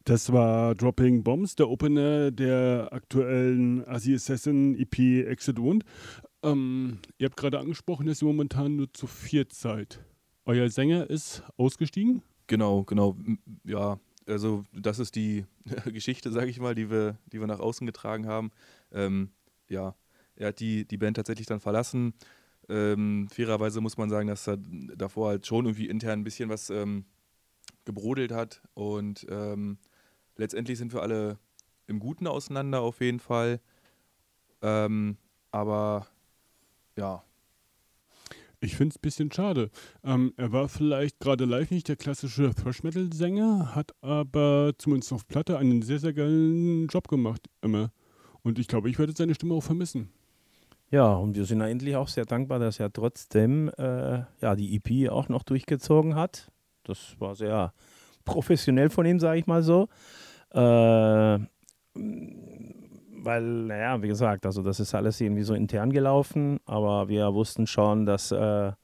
Das war Dropping Bombs, der Opener der aktuellen Asi Assassin EP Exit Wound. Ihr habt gerade angesprochen, dass ihr momentan nur zu viert seid. Euer Sänger ist ausgestiegen? Genau, genau. Ja, also das ist die Geschichte, sage ich mal, die wir nach außen getragen haben. Ja, er hat die Band tatsächlich dann verlassen. Fairerweise muss man sagen, dass er davor halt schon irgendwie intern ein bisschen was gebrodelt hat. Und letztendlich sind wir alle im Guten auseinander auf jeden Fall. Aber ja, Ich finde es ein bisschen schade. Er war vielleicht gerade live nicht der klassische Thrash-Metal-Sänger, hat aber zumindest auf Platte einen sehr, sehr geilen Job gemacht immer. Und ich glaube, ich werde seine Stimme auch vermissen. Ja, und wir sind eigentlich auch sehr dankbar, dass er trotzdem ja, die EP auch noch durchgezogen hat. Das war sehr professionell von ihm, sage ich mal so. Weil, naja, wie gesagt, also das ist alles irgendwie so intern gelaufen, aber wir wussten schon, dass,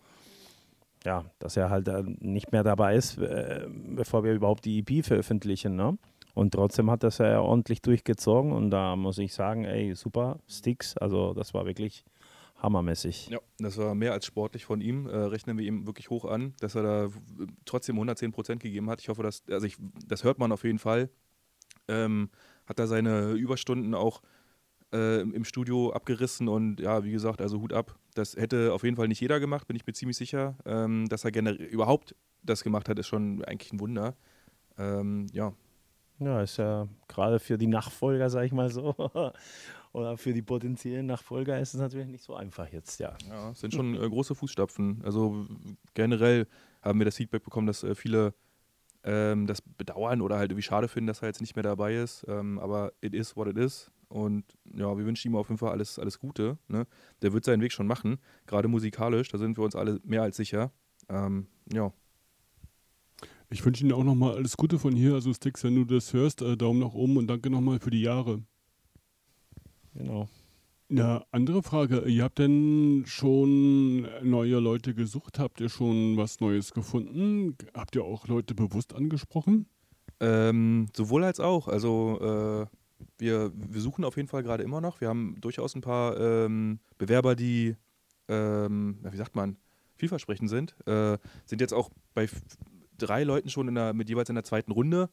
ja, dass er halt nicht mehr dabei ist, bevor wir überhaupt die EP veröffentlichen. Ne? Und trotzdem hat das ja ordentlich durchgezogen und da muss ich sagen, ey, super, Sticks, also das war wirklich hammermäßig. ja, das war mehr als sportlich von ihm. Rechnen wir ihm wirklich hoch an, dass er da trotzdem 110% gegeben hat. Ich hoffe, das hört man auf jeden Fall. Hat er seine Überstunden auch im Studio abgerissen und ja, wie gesagt, also Hut ab. Das hätte auf jeden Fall nicht jeder gemacht, bin ich mir ziemlich sicher. Dass er generell überhaupt das gemacht hat, ist schon eigentlich ein Wunder. Ja. Ja, ist ja gerade für die Nachfolger, sag ich mal so, oder für die potenziellen Nachfolger ist es natürlich nicht so einfach jetzt, ja. Ja, es sind schon große Fußstapfen. Also generell haben wir das Feedback bekommen, dass viele das bedauern oder halt irgendwie schade finden, dass er jetzt nicht mehr dabei ist. Aber it is what it is. Und ja, wir wünschen ihm auf jeden Fall alles, alles Gute. Ne? Der wird seinen Weg schon machen, gerade musikalisch, da sind wir uns alle mehr als sicher. Ja. Ich wünsche Ihnen auch nochmal alles Gute von hier. Also Sticks, wenn du das hörst, Daumen nach oben und danke nochmal für die Jahre. Genau. Eine andere Frage. Ihr habt denn schon neue Leute gesucht? Habt ihr schon was Neues gefunden? Habt ihr auch Leute bewusst angesprochen? Sowohl als auch. Also wir suchen auf jeden Fall gerade immer noch. Wir haben durchaus ein paar Bewerber, die, ja, wie sagt man, vielversprechend sind. Sind jetzt auch bei 3 Leuten schon mit jeweils in der zweiten Runde.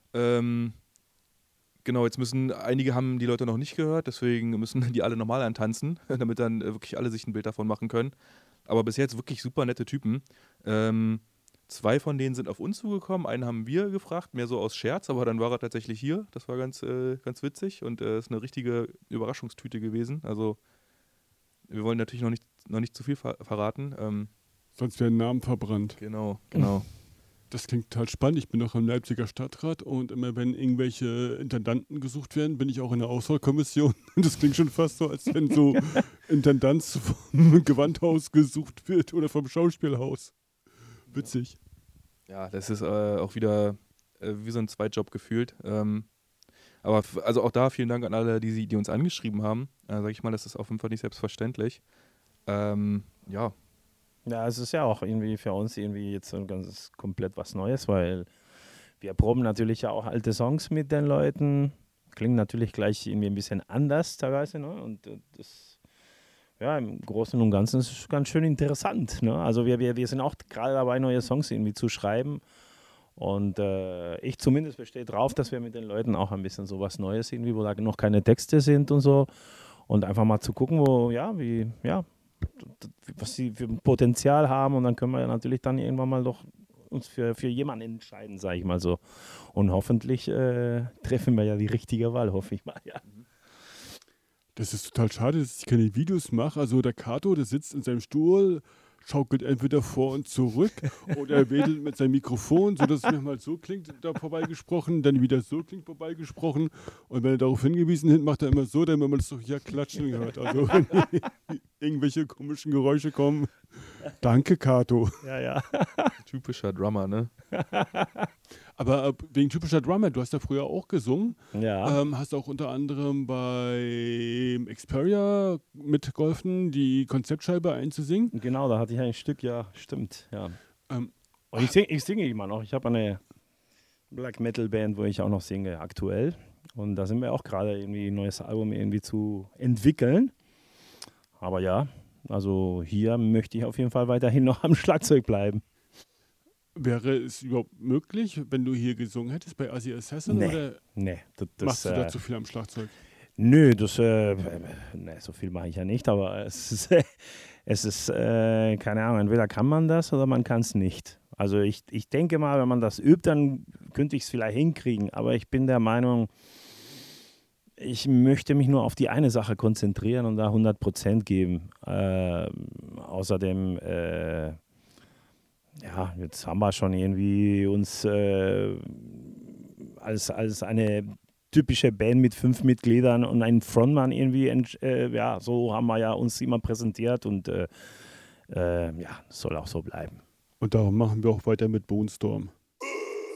Genau, jetzt einige haben die Leute noch nicht gehört, deswegen müssen die alle nochmal antanzen, damit dann wirklich alle sich ein Bild davon machen können. Aber bis jetzt wirklich super nette Typen. 2 von denen sind auf uns zugekommen, einen haben wir gefragt, mehr so aus Scherz, aber dann war er tatsächlich hier. Das war ganz, ganz witzig und ist eine richtige Überraschungstüte gewesen. Also wir wollen natürlich noch nicht zu viel verraten. Sonst werden Namen verbrannt. Genau, genau. Das klingt total spannend. Ich bin noch im Leipziger Stadtrat und immer wenn irgendwelche Intendanten gesucht werden, bin ich auch in der Auswahlkommission. Und das klingt schon fast so, als wenn so Intendanz vom Gewandhaus gesucht wird oder vom Schauspielhaus. Witzig. Ja, das ist auch wieder wie so ein Zweitjob gefühlt. Aber also auch da vielen Dank an alle, die uns angeschrieben haben. Sag ich mal, das ist auf jeden Fall nicht selbstverständlich. Ja. Ja, es ist ja auch irgendwie für uns irgendwie jetzt so ganz komplett was Neues, weil wir proben natürlich ja auch alte Songs mit den Leuten. Klingt natürlich gleich irgendwie ein bisschen anders teilweise, ne? Und das, ja, im Großen und Ganzen ist es ganz schön interessant, ne? Also wir sind auch gerade dabei, neue Songs irgendwie zu schreiben. Und ich zumindest bestehe drauf, dass wir mit den Leuten auch ein bisschen sowas Neues irgendwie, wo da noch keine Texte sind und so. Und einfach mal zu gucken, was sie für ein Potenzial haben und dann können wir ja natürlich dann irgendwann mal doch uns für jemanden entscheiden, sage ich mal so. Und hoffentlich treffen wir ja die richtige Wahl, hoffe ich mal, ja. Das ist total schade, dass ich keine Videos mache. Also der Kato, der sitzt in seinem Stuhl, schaukelt entweder vor und zurück oder er wedelt mit seinem Mikrofon, sodass es manchmal so klingt, da vorbeigesprochen, dann wieder so klingt vorbeigesprochen. Und wenn er darauf hingewiesen wird, macht er immer so, damit man das so hier klatschen hört. Also wenn irgendwelche komischen Geräusche kommen. Danke, Kato. Ja. Typischer Drummer, ne? Aber wegen typischer Drummer, du hast ja früher auch gesungen. Ja. Hast auch unter anderem bei Xperia mitgeholfen, die Konzeptscheibe einzusingen. Genau, da hatte ich ein Stück, ja, stimmt, ja. Ähm, Und ich singe immer noch. Ich habe Black Metal Band, wo ich auch noch singe aktuell. Und da sind wir auch gerade irgendwie ein neues Album irgendwie zu entwickeln. Aber ja, also hier möchte ich auf jeden Fall weiterhin noch am Schlagzeug bleiben. Wäre es überhaupt möglich, wenn du hier gesungen hättest bei Asi Assassin? Nee, oder nee. machst du da zu viel am Schlagzeug? Nö, so viel mache ich ja nicht, aber es ist keine Ahnung, entweder kann man das oder man kann es nicht. Also ich denke mal, wenn man das übt, dann könnte ich es vielleicht hinkriegen, aber ich bin der Meinung, ich möchte mich nur auf die eine Sache konzentrieren und da 100% geben. Außerdem, ja, jetzt haben wir schon irgendwie uns als eine typische Band mit 5 Mitgliedern und einen Frontmann irgendwie, ja, so haben wir ja uns immer präsentiert und ja, soll auch so bleiben. Und darum machen wir auch weiter mit Bone Storm.